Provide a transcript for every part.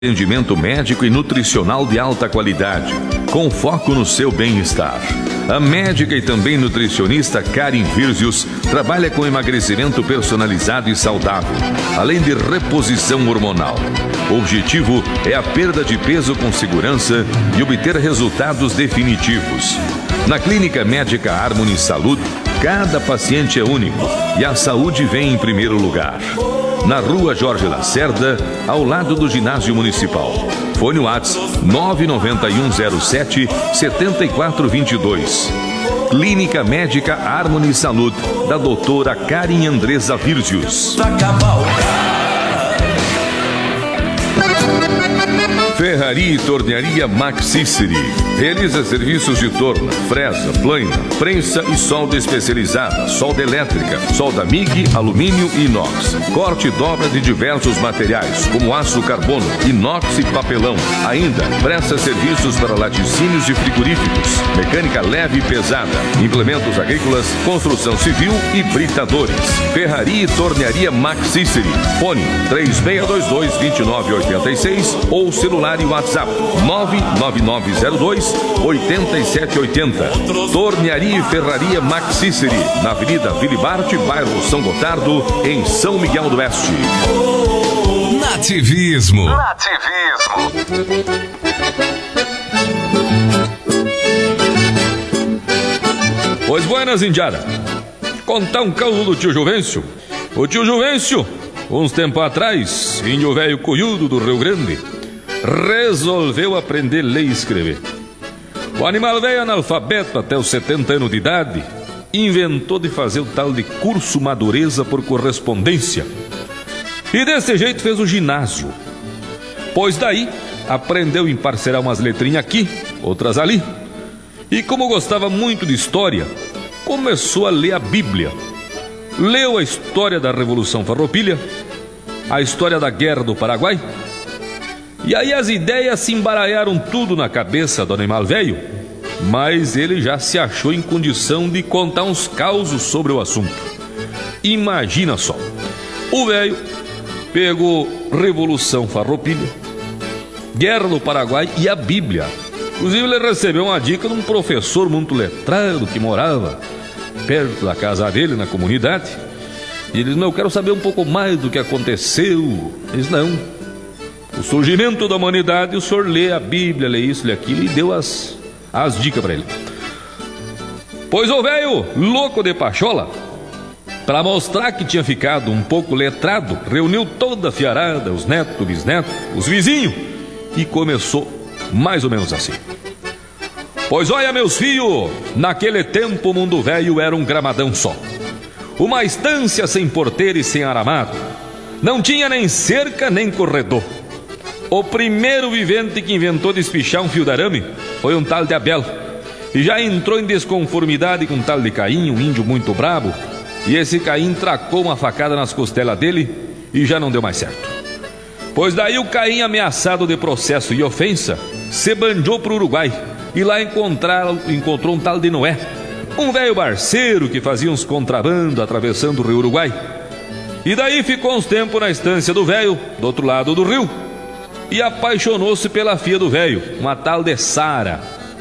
Atendimento médico e nutricional de alta qualidade, com foco no seu bem-estar. A médica e também nutricionista Karen Virzius trabalha com emagrecimento personalizado e saudável, além de reposição hormonal. O objetivo é a perda de peso com segurança e obter resultados definitivos. Na Clínica Médica Harmony Saúde, cada paciente é único e a saúde vem em primeiro lugar. Na Rua Jorge Lacerda, ao lado do Ginásio Municipal. Fone WhatsApp 99107-7422. Clínica Médica Harmony Saúde, da doutora Karen Andresa Virzius. Ferraria e Tornearia Max Ciceri. Realiza serviços de torno, fresa, plaina, prensa e solda especializada, solda elétrica, solda MIG, alumínio e inox. Corte e dobra de diversos materiais, como aço carbono, inox e papelão. Ainda presta serviços para laticínios e frigoríficos, mecânica leve e pesada, implementos agrícolas, construção civil e britadores. Ferraria e Tornearia Max Ciceri. Fone 3622-2986 ou celular e WhatsApp 99902-8780. Tornearia e Ferraria Max Ciceri, na Avenida Vilibarte, bairro São Gotardo, em São Miguel do Oeste. Nativismo. Pois buenas, indiada. Contar um caso do tio Juvencio. O tio Juvencio, uns tempos atrás, índio velho cunhudo do Rio Grande, resolveu aprender a ler e escrever. O animal velho analfabeto até os 70 anos de idade inventou de fazer o tal de curso madureza por correspondência. E desse jeito fez o ginásio. Pois daí aprendeu a emparcerar umas letrinhas aqui, outras ali. E como gostava muito de história, começou a ler a Bíblia. Leu a história da Revolução Farroupilha, a história da Guerra do Paraguai. E aí as ideias se embaralharam tudo na cabeça do animal velho, mas ele já se achou em condição de contar uns causos sobre o assunto. Imagina só, o velho pegou Revolução Farroupilha, Guerra do Paraguai e a Bíblia. Inclusive ele recebeu uma dica de um professor muito letrado que morava perto da casa dele, na comunidade. E ele disse: "Não, eu quero saber um pouco mais do que aconteceu." Ele disse: "Não, o surgimento da humanidade, o senhor lê a Bíblia, lê isso, lê aquilo", e deu as dicas para ele. Pois o velho, louco de pachola, para mostrar que tinha ficado um pouco letrado, reuniu toda a fiarada, os netos, bisnetos, os vizinhos, e começou mais ou menos assim: "Pois olha, meus filhos, naquele tempo o mundo velho era um gramadão só, uma estância sem porteiro e sem aramado, não tinha nem cerca nem corredor. O primeiro vivente que inventou de espichar um fio de arame foi um tal de Abel, e já entrou em desconformidade com um tal de Caim, um índio muito brabo, e esse Caim tracou uma facada nas costelas dele e já não deu mais certo. Pois daí o Caim, ameaçado de processo e ofensa, se banjou para o Uruguai, e lá encontrou um tal de Noé, um velho barceiro que fazia uns contrabando atravessando o rio Uruguai. E daí ficou uns tempos na estância do velho, do outro lado do rio, e apaixonou-se pela filha do velho, uma tal de Sara.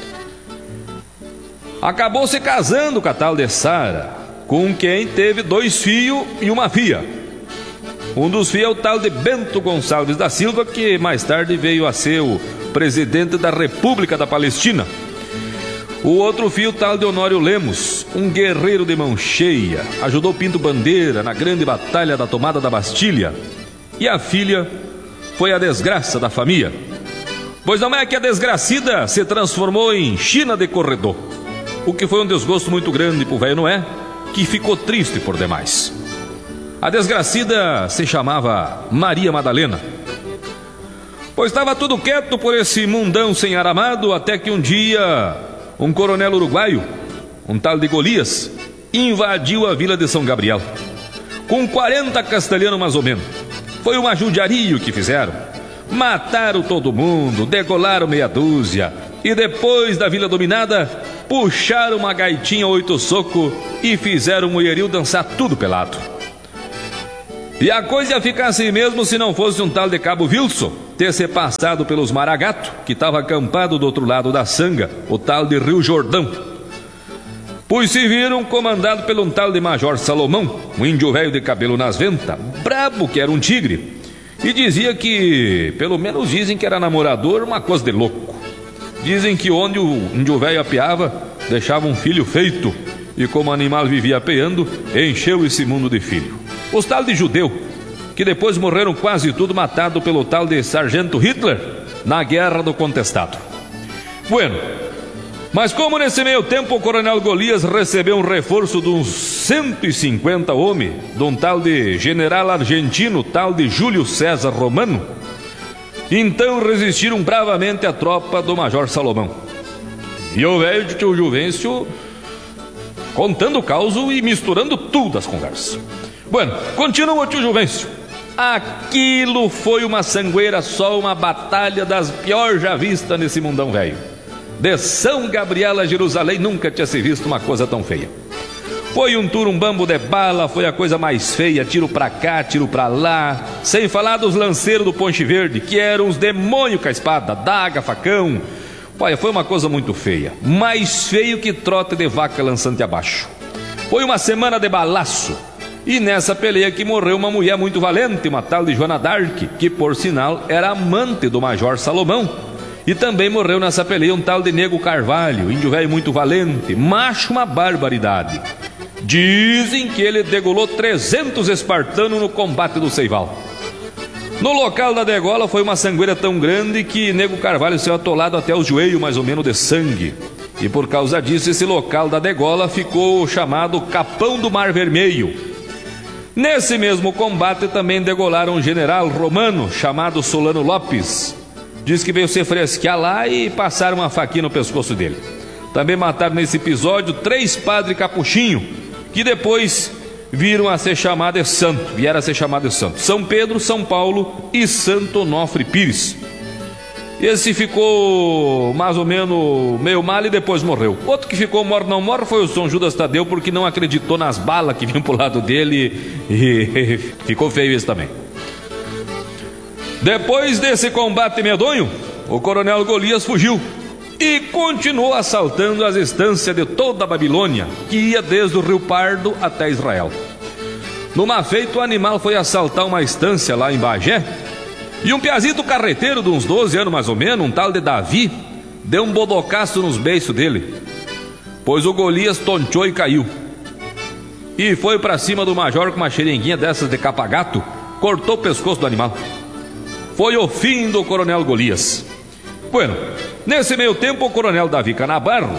Acabou se casando com a tal de Sara, com quem teve 2 filhos e uma filha. Um dos filhos é o tal de Bento Gonçalves da Silva, que mais tarde veio a ser o presidente da República da Palestina. O outro filho, tal de Honório Lemos, um guerreiro de mão cheia, ajudou Pinto Bandeira na grande batalha da tomada da Bastilha. E a filha foi a desgraça da família, pois não é que a desgracida se transformou em China de corredor, o que foi um desgosto muito grande para o velho Noé, que ficou triste por demais. A desgracida se chamava Maria Madalena. Pois estava tudo quieto por esse mundão sem aramado, até que um dia um coronel uruguaio, um tal de Golias, invadiu a vila de São Gabriel, com 40 castelhanos mais ou menos. Foi uma judiaria o que fizeram. Mataram todo mundo, degolaram meia dúzia, e depois da vila dominada, puxaram uma gaitinha 8 socos e fizeram o mulherio dançar tudo pelado. E a coisa ia ficar assim mesmo se não fosse um tal de Cabo Wilson ter se passado pelos Maragato, que estava acampado do outro lado da sanga, o tal de Rio Jordão. Pois se viram comandado pelo um tal de Major Salomão, um índio velho de cabelo nas ventas, brabo que era um tigre, e dizia que, pelo menos dizem que era namorador, uma coisa de louco. Dizem que onde o índio velho apeava, deixava um filho feito, e como o animal vivia apeando, encheu esse mundo de filho. Os tal de judeu, que depois morreram quase tudo matado pelo tal de Sargento Hitler na Guerra do Contestado. Bueno, mas como nesse meio tempo o Coronel Golias recebeu um reforço de uns 150 homens, de um tal de general argentino, tal de Júlio César Romano, então resistiram bravamente à tropa do Major Salomão. E o velho de tio Juvencio contando o caos e misturando tudo as conversas. Bueno, continua o tio Juvencio. Aquilo foi uma sangueira só, uma batalha das piores já vistas nesse mundão velho. De São Gabriel a Jerusalém nunca tinha se visto uma coisa tão feia. Foi um turumbambo de bala, foi a coisa mais feia, tiro pra cá, tiro pra lá, sem falar dos lanceiros do Ponche Verde, que eram uns demônios com a espada, daga, facão. Olha, foi uma coisa muito feia, mais feio que trote de vaca lançante abaixo. Foi uma semana de balaço, e nessa peleia que morreu uma mulher muito valente, uma tal de Joana d'Arc, que por sinal era amante do Major Salomão. E também morreu nessa peleia um tal de Nego Carvalho, índio velho muito valente, macho uma barbaridade. Dizem que ele degolou 300 espartanos no combate do Seival. No local da degola foi uma sangueira tão grande que Nego Carvalho saiu atolado até os joelhos mais ou menos de sangue. E por causa disso esse local da degola ficou chamado Capão do Mar Vermelho. Nesse mesmo combate também degolaram um general romano chamado Solano Lopes. Diz que veio se fresquear lá e passaram uma faquinha no pescoço dele. Também mataram nesse episódio 3 padres capuchinhos, que depois vieram a ser chamados de santo. Vieram a ser chamados de santo. São Pedro, São Paulo e Santo Onofre Pires. Esse ficou mais ou menos meio mal e depois morreu. Outro que ficou morre não morre foi o São Judas Tadeu, porque não acreditou nas balas que vinham pro lado dele e ficou feio esse também. Depois desse combate medonho, o Coronel Golias fugiu e continuou assaltando as estâncias de toda a Babilônia, que ia desde o Rio Pardo até Israel. Numa feita, o animal foi assaltar uma estância lá em Bagé, e um piazito carreteiro de uns 12 anos mais ou menos, um tal de Davi, deu um bodocaço nos beiços dele, pois o Golias tonteou e caiu. E foi para cima do major com uma xeringuinha dessas de capa-gato, cortou o pescoço do animal. Foi o fim do Coronel Golias. Bueno, nesse meio tempo o Coronel Davi Canabarro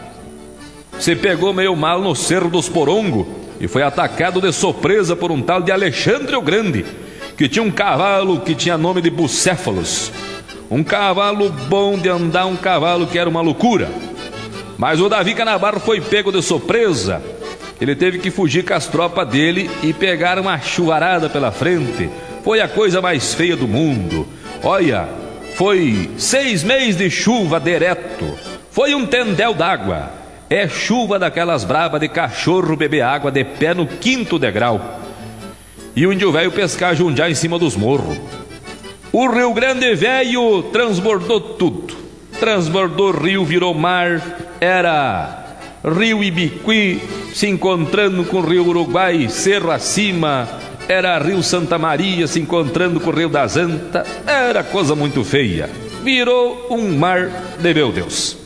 se pegou meio mal no Cerro dos Porongo e foi atacado de surpresa por um tal de Alexandre o Grande, que tinha um cavalo que tinha nome de Bucéfalos. Um cavalo bom de andar, um cavalo que era uma loucura. Mas o Davi Canabarro foi pego de surpresa. Ele teve que fugir com as tropas dele e pegar uma chuvarada pela frente. Foi a coisa mais feia do mundo. Olha, foi 6 meses de chuva direto. Foi um tendel d'água. É chuva daquelas bravas de cachorro beber água de pé no 5º degrau. E o índio velho pescar jundiá em cima dos morros. O Rio Grande velho transbordou tudo. Transbordou o rio, virou mar. Era Rio Ibiqui se encontrando com o Rio Uruguai, cerro acima. Era Rio Santa Maria se encontrando com o Rio das Antas. Era coisa muito feia. Virou um mar de meu Deus.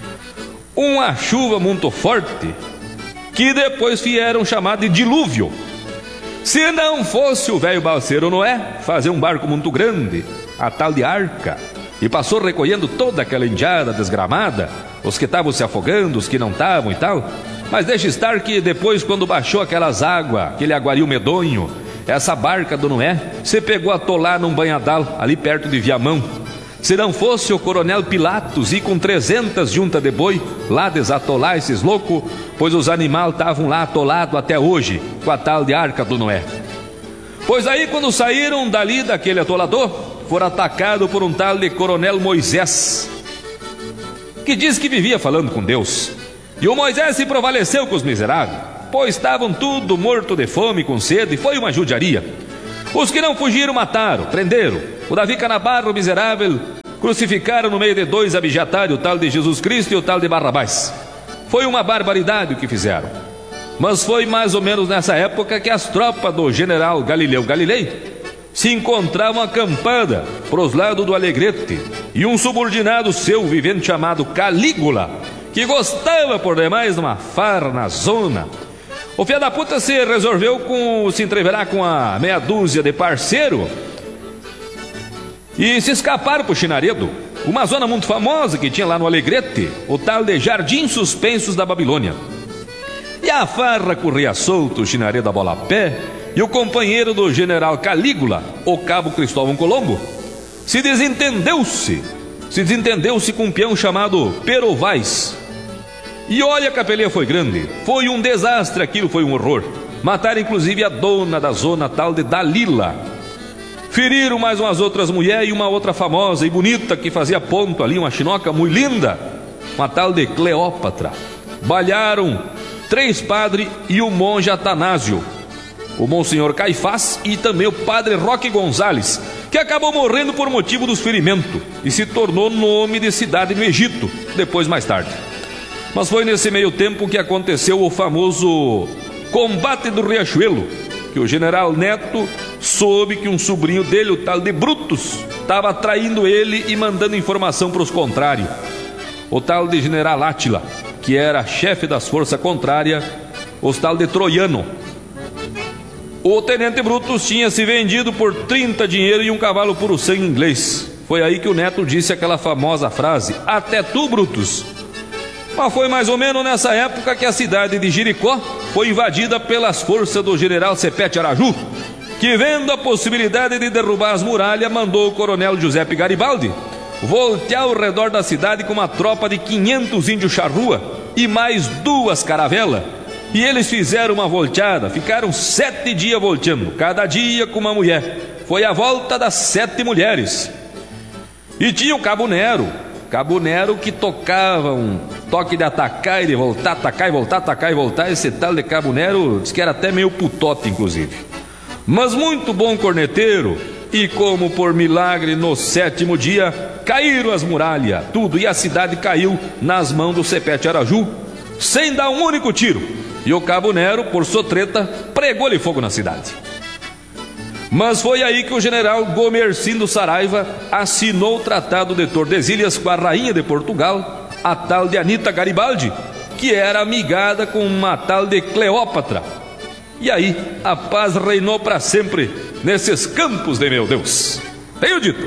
Uma chuva muito forte, que depois vieram chamar de dilúvio. Se não fosse o velho balseiro Noé fazer um barco muito grande, a tal de arca, e passou recolhendo toda aquela indiada desgramada, os que estavam se afogando, os que não estavam e tal. Mas deixa estar que depois, quando baixou aquelas águas, aquele aguario medonho, essa barca do Noé se pegou a atolar num banhadal ali perto de Viamão. Se não fosse o Coronel Pilatos ir com 300 juntas de boi lá desatolar esses loucos, pois os animais estavam lá atolados até hoje com a tal de arca do Noé. Pois aí, quando saíram dali daquele atolador, foram atacados por um tal de Coronel Moisés, que diz que vivia falando com Deus. E o Moisés se prevaleceu com os miseráveis, pois estavam tudo morto de fome, com sede, e foi uma judiaria. Os que não fugiram mataram, prenderam. O Davi Canabarro, o miserável, crucificaram no meio de dois abjetários, o tal de Jesus Cristo e o tal de Barrabás. Foi uma barbaridade o que fizeram. Mas foi mais ou menos nessa época que as tropas do general Galileu Galilei se encontravam acampada pros lados do Alegrete, e um subordinado seu vivente chamado Calígula, que gostava por demais de uma farra na zona. O filho da puta se resolveu se entreverar com a meia dúzia de parceiro e se escaparam pro Chinaredo, uma zona muito famosa que tinha lá no Alegrete, o tal de Jardim Suspensos da Babilônia. E a farra corria solto, o Chinaredo a bola a pé, e o companheiro do general Calígula, o cabo Cristóvão Colombo, se desentendeu-se com um peão chamado Perovais. E olha, a capeleia foi grande, foi um desastre, aquilo foi um horror. Mataram inclusive a dona da zona, tal de Dalila. Feriram mais umas outras mulheres e uma outra famosa e bonita que fazia ponto ali, uma chinoca muito linda, uma tal de Cleópatra. Balharam 3 padres e o monge Atanásio, o Monsenhor Caifás e também o padre Roque Gonzales, que acabou morrendo por motivo dos ferimentos e se tornou nome de cidade no Egito, depois mais tarde. Mas foi nesse meio tempo que aconteceu o famoso combate do Riachuelo, que o general Neto soube que um sobrinho dele, o tal de Brutus, estava traindo ele e mandando informação para os contrários. O tal de general Átila, que era chefe das forças contrárias, o tal de Troiano. O tenente Brutus tinha se vendido por 30 dinheiro e um cavalo puro sangue inglês. Foi aí que o Neto disse aquela famosa frase: até tu, Brutus. Mas foi mais ou menos nessa época que a cidade de Jericó foi invadida pelas forças do general Sepete Araju, que, vendo a possibilidade de derrubar as muralhas, mandou o coronel Giuseppe Garibaldi voltear ao redor da cidade com uma tropa de 500 índios charrua e mais 2 caravelas. E eles fizeram uma volteada, ficaram 7 dias volteando, cada dia com uma mulher. Foi a volta das 7 mulheres. E tinha o Cabo Nero que tocava um toque de atacar e de voltar, atacar e voltar, atacar e voltar. Esse tal de Cabo Nero diz que era até meio putote, inclusive. Mas muito bom corneteiro. E como por milagre, no 7º dia, caíram as muralhas, tudo, e a cidade caiu nas mãos do Sepete Araju, sem dar um único tiro. E o Cabo Nero, por sotreta, pregou-lhe fogo na cidade. Mas foi aí que o general Gomercindo Saraiva assinou o Tratado de Tordesilhas com a rainha de Portugal, a tal de Anita Garibaldi, que era amigada com uma tal de Cleópatra. E aí a paz reinou para sempre nesses campos de meu Deus. Tenho dito.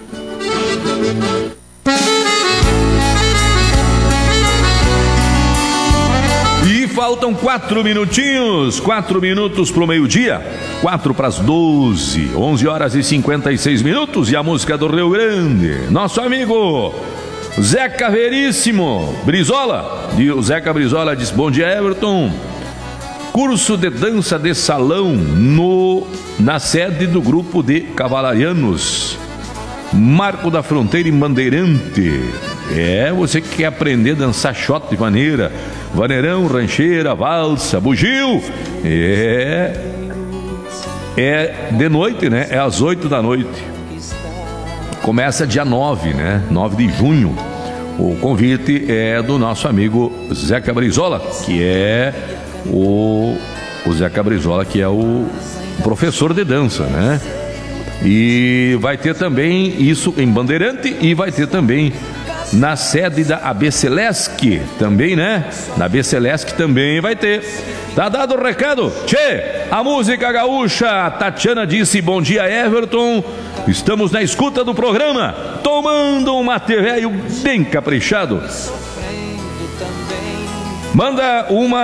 E faltam 4 minutinhos, 4 minutos pro meio-dia, 4 para as 12, 11 horas e 56 minutos, e a música do Rio Grande. Nosso amigo Zeca Veríssimo Brizola, o Zeca Brizola diz: bom dia, Everton. Curso de dança de salão na sede do grupo de cavalarianos Marco da Fronteira em Bandeirante. Você que quer aprender a dançar shot de vaneira, vaneirão, rancheira, valsa, bugio, é de noite, né? É às 8 da noite. Começa dia 9, né? 9 de junho. O convite é do nosso amigo Zeca Brizola, que é o Zeca Brizola, que é o professor de dança, né? E vai ter também isso em Bandeirante, e vai ter também na sede da ABCLESC também, né? Na ABCLESC também vai ter. Tá dado o recado? Tchê, a música gaúcha. Tatiana disse: bom dia, Everton. Estamos na escuta do programa, tomando um mate velho bem caprichado. Manda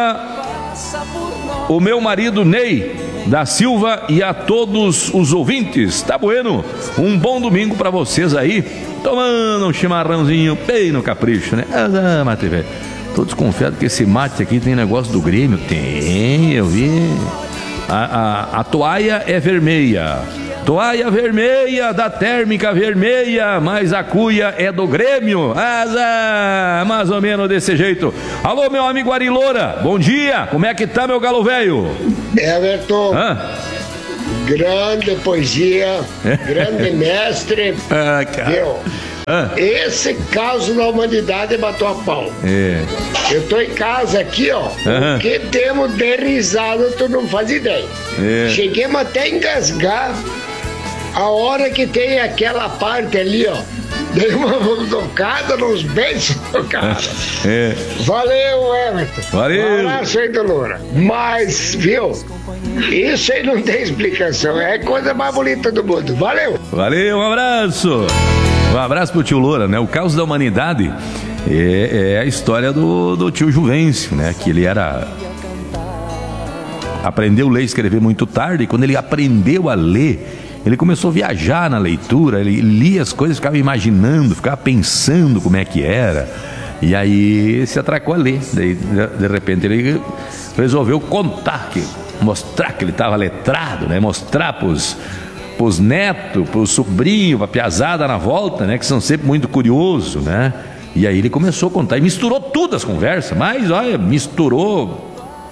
o meu marido Ney da Silva e a todos os ouvintes. Tá bueno? Um bom domingo pra vocês aí, tomando um chimarrãozinho bem no capricho, né? Mate velho. Tô desconfiado que esse mate aqui tem negócio do Grêmio. Tem, eu vi. A toalha é vermelha. Toalha vermelha da térmica vermelha, mas a cuia é do Grêmio. Mais ou menos desse jeito. Alô, meu amigo Ari Loura, bom dia. Como é que tá, meu galo velho? Everton, Grande poesia, grande mestre. Viu? Esse caso da humanidade matou a pau. Eu tô em casa aqui, ó. O que temos de risada, tu não faz ideia. Cheguemos até a engasgar a hora que tem aquela parte ali, ó. Dei uma tocada nos beijos do cara. Valeu, Everton. Valeu. Um abraço aí do Loura. Mas, viu? Isso aí não tem explicação. É a coisa mais bonita do mundo. Valeu. Valeu, um abraço. Um abraço pro tio Loura, né? O caos da humanidade é a história do tio Juvencio, né? Que ele aprendeu a ler e escrever muito tarde, e quando ele aprendeu a ler, ele começou a viajar na leitura, ele lia as coisas, ficava imaginando, ficava pensando como é que era, e aí se atracou a ler. Daí, de repente, ele resolveu mostrar que ele estava letrado, né? Mostrar pros netos, pros sobrinhos, pra piazada na volta, né? Que são sempre muito curiosos, né? E aí ele começou a contar e misturou tudo as conversas, mas olha, misturou.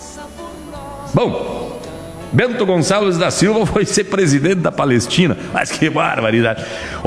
Bom, Bento Gonçalves da Silva foi ser presidente da Palestina, mas que barbaridade.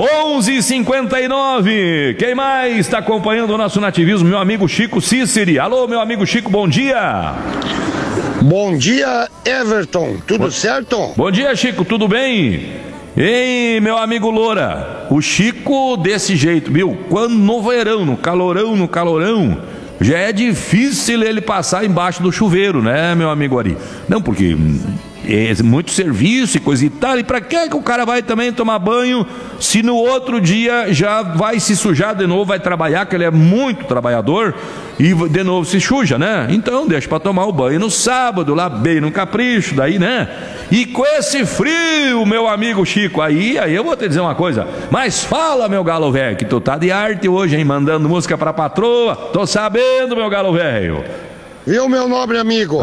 11h59, quem mais está acompanhando o nosso nativismo? Meu amigo Chico Cíceri. Alô, meu amigo Chico, bom dia. Bom dia, Everton. Tudo certo? Bom dia, Chico, tudo bem? Ei, meu amigo Loura, o Chico desse jeito, viu? Quando no verão, no calorão, já é difícil ele passar embaixo do chuveiro, né, meu amigo Ari? Não, porque é muito serviço e coisa e tal, e pra que o cara vai também tomar banho se no outro dia já vai se sujar de novo, vai trabalhar, que ele é muito trabalhador, e de novo se suja, né? Então deixa pra tomar o banho no sábado, lá bem no capricho, daí, né? E com esse frio, meu amigo Chico, aí eu vou te dizer uma coisa, mas fala, meu galo velho, que tu tá de arte hoje, hein? Mandando música pra patroa, tô sabendo, meu galo velho. Viu, meu nobre amigo?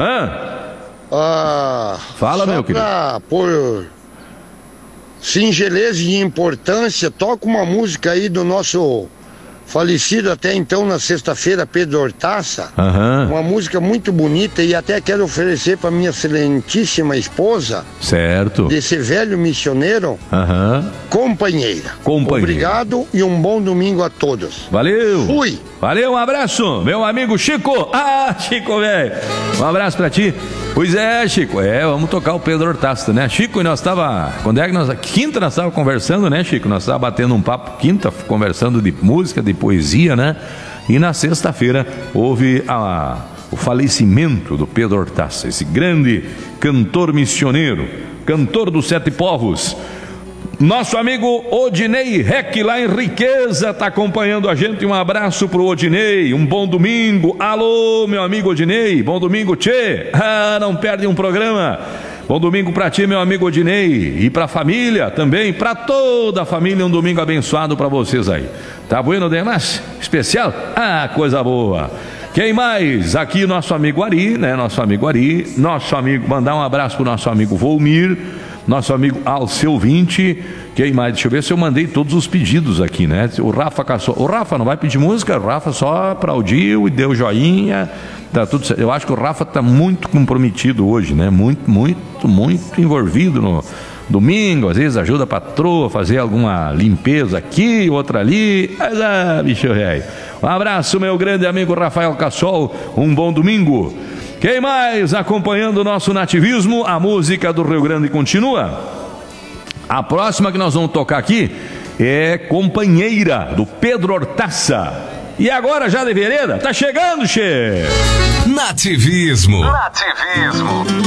Fala, meu querido. Por singeleza e importância, toca uma música aí do nosso falecido até então na sexta-feira, Pedro Hortaça. Uma música muito bonita, e até quero oferecer para minha excelentíssima esposa. Certo. Desse velho missioneiro. Companheira. Obrigado e um bom domingo a todos. Valeu. Fui. Valeu, um abraço, meu amigo Chico. Chico, velho. Um abraço pra ti. Pois é, Chico, vamos tocar o Pedro Hortaça, né? Chico, e nós quinta nós estávamos conversando, né, Chico? Nós estávamos batendo um papo quinta, conversando de música, de poesia, né? E na sexta-feira houve o falecimento do Pedro Hortaça, esse grande cantor missioneiro, cantor dos Sete Povos. Nosso amigo Odinei Rec, lá em Riqueza, está acompanhando a gente. Um abraço pro Odinei, um bom domingo. Alô, meu amigo Odinei, bom domingo, tchê. Não perde um programa. Bom domingo para ti, meu amigo Odinei, e para a família também, para toda a família, um domingo abençoado para vocês aí. Tá bueno demais? Especial? Coisa boa. Quem mais? Aqui nosso amigo Ari, né? Mandar um abraço pro nosso amigo Volmir, nosso amigo Alceu 20. Quem mais? Deixa eu ver se eu mandei todos os pedidos aqui, né? O Rafa caçou. O Rafa não vai pedir música, o Rafa só aplaudiu e deu joinha. Tá tudo certo. Eu acho que o Rafa tá muito comprometido hoje, né? Muito envolvido no domingo. Às vezes ajuda a patroa a fazer alguma limpeza aqui, outra ali. Mas, bicho velho. Um abraço, meu grande amigo Rafael Cassol. Um bom domingo. Quem mais acompanhando o nosso nativismo? A música do Rio Grande continua. A próxima que nós vamos tocar aqui é Companheira, do Pedro Hortaça. E agora já de vereda? Tá chegando, che! Nativismo.